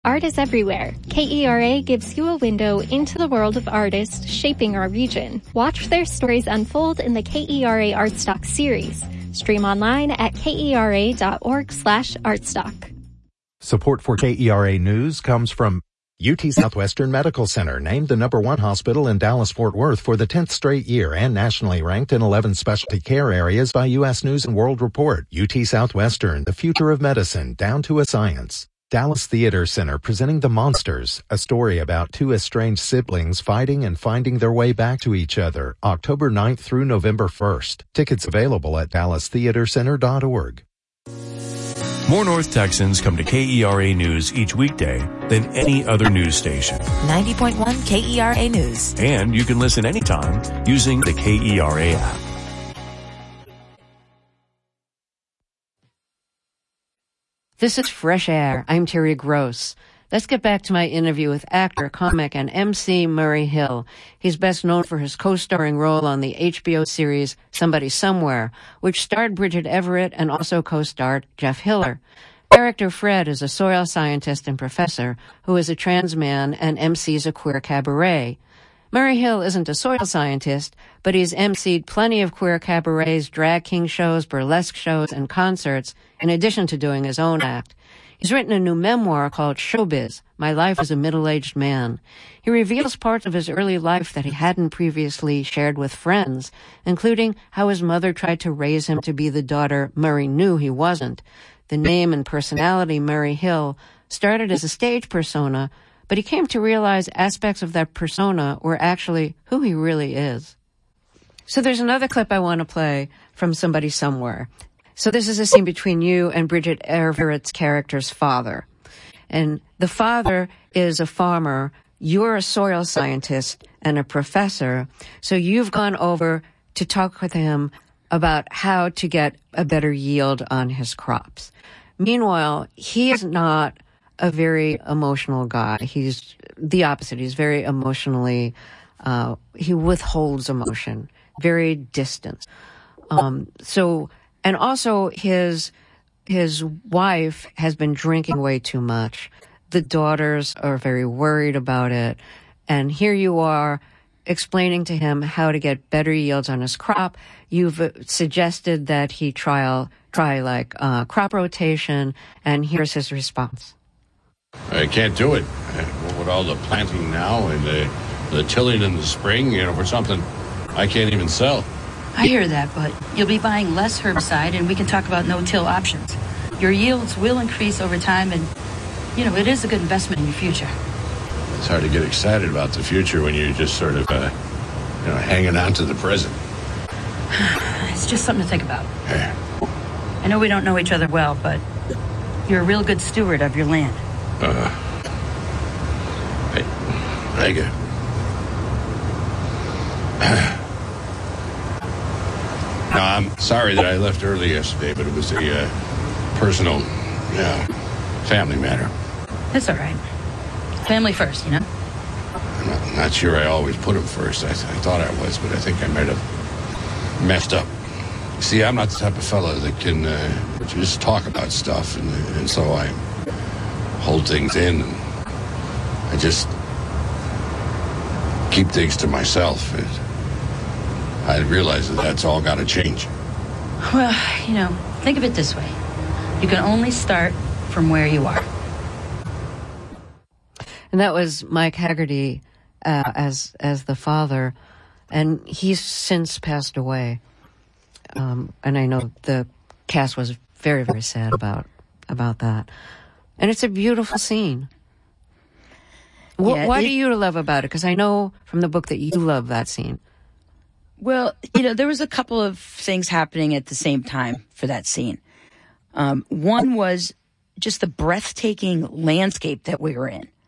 Art is everywhere. KERA gives you a window into the world of artists shaping our region. Watch their stories unfold in the KERA Artstock series. Stream online at kera.org/artstock. Support for KERA News comes from UT Southwestern Medical Center, named the #1 hospital in Dallas-Fort Worth for the 10th straight year and nationally ranked in 11 specialty care areas by U.S. News & World Report. UT Southwestern, the future of medicine, down to a science. Dallas Theater Center presenting The Monsters, a story about two estranged siblings fighting and finding their way back to each other, October 9th through November 1st. Tickets available at dallastheatercenter.org. More North Texans come to KERA News each weekday than any other news station. 90.1 KERA News. And you can listen anytime using the KERA app. This is Fresh Air. I'm Terry Gross. Let's get back to my interview with actor, comic, and MC Murray Hill. He's best known for his co-starring role on the HBO series Somebody Somewhere, which starred Bridget Everett and also co-starred Jeff Hiller. Character Fred is a soil scientist and professor who is a trans man and MCs a queer cabaret. Murray Hill isn't a soil scientist, but he's MC'd plenty of queer cabarets, drag king shows, burlesque shows, and concerts, in addition to doing his own act. He's written a new memoir called Showbiz, My Life as a Middle-Aged Man. He reveals parts of his early life that he hadn't previously shared with friends, including how his mother tried to raise him to be the daughter Murray knew he wasn't. The name and personality Murray Hill started as a stage persona, but he came to realize aspects of that persona were actually who he really is. So there's another clip I want to play from Somebody Somewhere. So this is a scene between you and Bridget Everett's character's father. And the father is a farmer. You're a soil scientist and a professor. So you've gone over to talk with him about how to get a better yield on his crops. Meanwhile, he is not a very emotional guy. He's the opposite. He's very emotionally, he withholds emotion, very distant. And also his wife has been drinking way too much. The daughters are very worried about it. And here you are explaining to him how to get better yields on his crop. You've suggested that he try crop rotation, and here's his response. I can't do it. With all the planting now and the tilling in the spring, for something I can't even sell. I hear that, but you'll be buying less herbicide, and we can talk about no-till options. Your yields will increase over time, and, it is a good investment in your future. It's hard to get excited about the future when you're just sort of, hanging on to the present. It's just something to think about. Yeah. I know we don't know each other well, but you're a real good steward of your land. Thank you. No, I'm sorry that I left early yesterday, but it was a personal, family matter. That's all right. Family first, I'm not sure I always put them first. I thought I was, but I think I might have messed up. See, I'm not the type of fellow that can just talk about stuff, and so I hold things in, and I just keep things to myself. I realize that's all got to change. Well, think of it this way. You can only start from where you are. And that was Mike Haggerty as the father, and he's since passed away. And I know the cast was very, very sad about that. And it's a beautiful scene. Why do you love about it? Because I know from the book that you love that scene. Well, there was a couple of things happening at the same time for that scene. One was just the breathtaking landscape that we were in.